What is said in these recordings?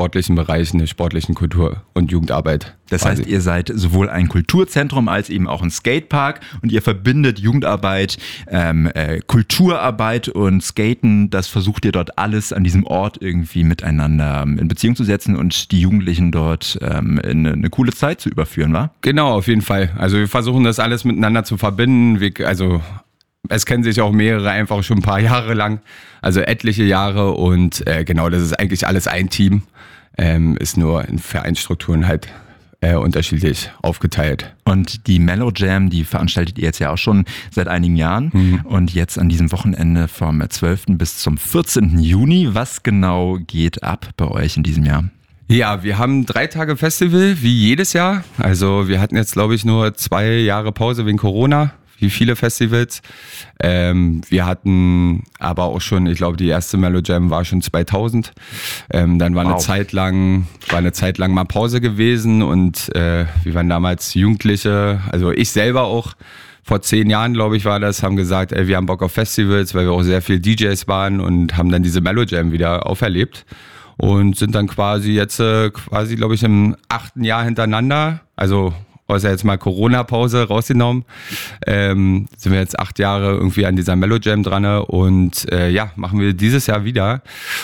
sportlichen Bereichen, der sportlichen Kultur- und Jugendarbeit. Das heißt, ihr seid sowohl ein Kulturzentrum als eben auch ein Skatepark und ihr verbindet Jugendarbeit, Kulturarbeit und Skaten. Das versucht ihr dort alles an diesem Ort irgendwie miteinander in Beziehung zu setzen und die Jugendlichen dort in eine coole Zeit zu überführen, wa? Genau, auf jeden Fall. Also wir versuchen das alles miteinander zu verbinden. Es kennen sich auch mehrere einfach schon ein paar Jahre lang, also etliche Jahre und genau, das ist eigentlich alles ein Team, ist nur in Vereinsstrukturen halt unterschiedlich aufgeteilt. Und die Mellow Jam, die veranstaltet ihr jetzt ja auch schon seit einigen Jahren und jetzt an diesem Wochenende vom 12. bis zum 14. Juni. Was genau geht ab bei euch in diesem Jahr? Ja, wir haben 3 Tage Festival, wie jedes Jahr. Also wir hatten jetzt, glaube ich, nur 2 Jahre Pause wegen Corona, wie viele Festivals. Wir hatten aber auch schon, ich glaube, die erste Mellow Jam war schon 2000. Dann war eine Zeit lang mal Pause gewesen und wir waren damals Jugendliche, also ich selber auch. Vor 10 Jahren, glaube ich, war das, haben gesagt, wir haben Bock auf Festivals, weil wir auch sehr viel DJs waren und haben dann diese Mellow Jam wieder auferlebt. Und sind dann quasi jetzt, glaube ich, im 8. Jahr hintereinander, also außer jetzt mal Corona-Pause rausgenommen, sind wir jetzt 8 Jahre irgendwie an dieser Mellow Jam dran und machen wir dieses Jahr wieder.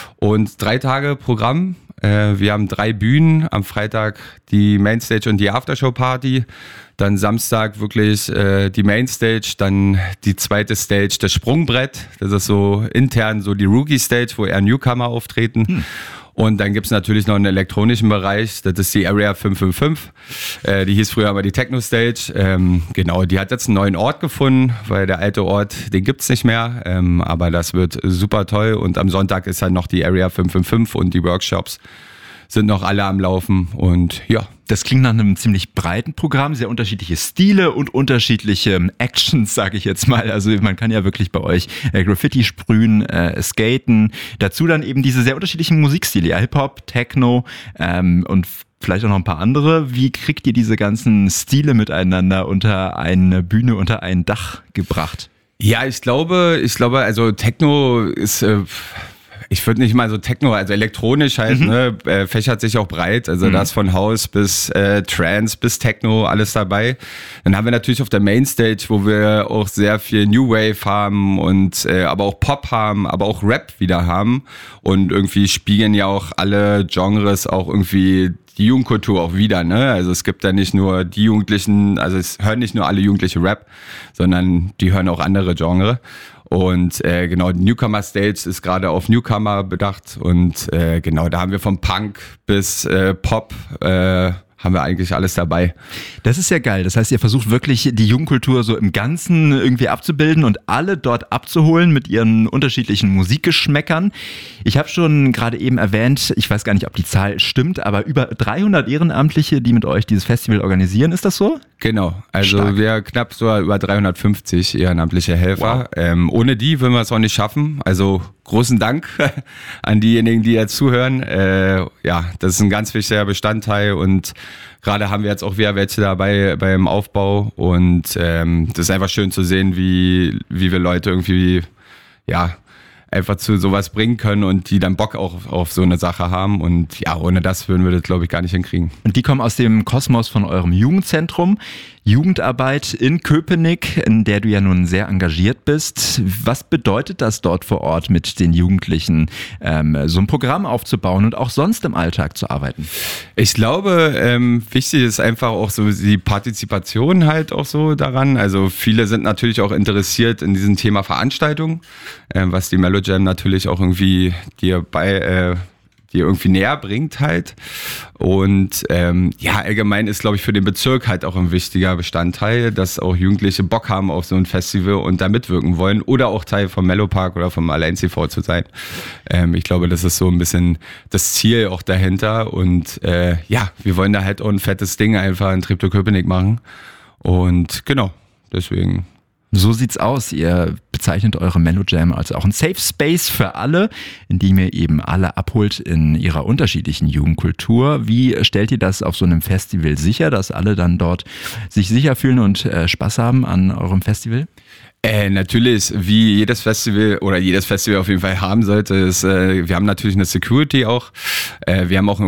Und 3 Tage Programm, wir haben 3 Bühnen, am Freitag die Mainstage und die Aftershow-Party, dann Samstag wirklich die Mainstage, dann die zweite Stage, das Sprungbrett, das ist so intern so die Rookie-Stage, wo eher Newcomer auftreten. Und dann gibt's natürlich noch einen elektronischen Bereich, das ist die Area 555, die hieß früher aber die Techno Stage. Genau, die hat jetzt einen neuen Ort gefunden, weil der alte Ort, den gibt's nicht mehr, aber das wird super toll und am Sonntag ist halt noch die Area 555 und die Workshops sind noch alle am Laufen und ja. Das klingt nach einem ziemlich breiten Programm, sehr unterschiedliche Stile und unterschiedliche Actions, sage ich jetzt mal. Also man kann ja wirklich bei euch Graffiti sprühen, skaten, dazu dann eben diese sehr unterschiedlichen Musikstile, ja, Hip-Hop, Techno und vielleicht auch noch ein paar andere. Wie kriegt ihr diese ganzen Stile miteinander unter eine Bühne, unter ein Dach gebracht? Ja, ich glaube, also Techno ist... Ich würde nicht mal so Techno, also elektronisch halt, fächert sich auch breit. Also da ist von House bis Trance bis Techno alles dabei. Dann haben wir natürlich auf der Mainstage, wo wir auch sehr viel New Wave haben und aber auch Pop haben, aber auch Rap wieder haben. Und irgendwie spiegeln ja auch alle Genres auch irgendwie die Jugendkultur auch wieder, ne? Also es gibt da nicht nur die Jugendlichen, also es hören nicht nur alle Jugendliche Rap, sondern die hören auch andere Genre. Und genau, die Newcomer Stage ist gerade auf Newcomer bedacht und genau, da haben wir vom Punk bis Pop haben wir eigentlich alles dabei. Das ist ja geil. Das heißt, ihr versucht wirklich die Jugendkultur so im Ganzen irgendwie abzubilden und alle dort abzuholen mit ihren unterschiedlichen Musikgeschmäckern. Ich habe schon gerade eben erwähnt, ich weiß gar nicht, ob die Zahl stimmt, aber über 300 Ehrenamtliche, die mit euch dieses Festival organisieren. Ist das so? Genau. Also stark. Wir knapp so über 350 ehrenamtliche Helfer. Wow. Ohne die würden wir es auch nicht schaffen. Also großen Dank an diejenigen, die jetzt zuhören. Ja, das ist ein ganz wichtiger Bestandteil und gerade haben wir jetzt auch wieder welche dabei beim Aufbau und das ist einfach schön zu sehen, wie wir Leute irgendwie, ja, einfach zu sowas bringen können und die dann Bock auch auf so eine Sache haben und ja, ohne das würden wir das, glaube ich, gar nicht hinkriegen. Und die kommen aus dem Kosmos von eurem Jugendzentrum, Jugendarbeit in Köpenick, in der du ja nun sehr engagiert bist. Was bedeutet das dort vor Ort mit den Jugendlichen, so ein Programm aufzubauen und auch sonst im Alltag zu arbeiten? Ich glaube, wichtig ist einfach auch so die Partizipation halt auch so daran. Also viele sind natürlich auch interessiert in diesem Thema Veranstaltung, was die Mellow Jam natürlich auch irgendwie dir irgendwie näher bringt halt. Und ja, allgemein ist, glaube ich, für den Bezirk halt auch ein wichtiger Bestandteil, dass auch Jugendliche Bock haben auf so ein Festival und da mitwirken wollen oder auch Teil vom Mellow Park oder vom Allein TV zu sein. Ich glaube, das ist so ein bisschen das Ziel auch dahinter und ja, wir wollen da halt auch ein fettes Ding einfach in Treptow-Köpenick machen und genau, deswegen... So sieht's aus. Ihr bezeichnet eure Mellow Jam als auch ein Safe Space für alle, in dem ihr eben alle abholt in ihrer unterschiedlichen Jugendkultur. Wie stellt ihr das auf so einem Festival sicher, dass alle dann dort sich sicher fühlen und Spaß haben an eurem Festival? Natürlich, wie jedes Festival oder jedes Festival auf jeden Fall haben sollte, ist, wir haben natürlich eine Security auch. Wir haben auch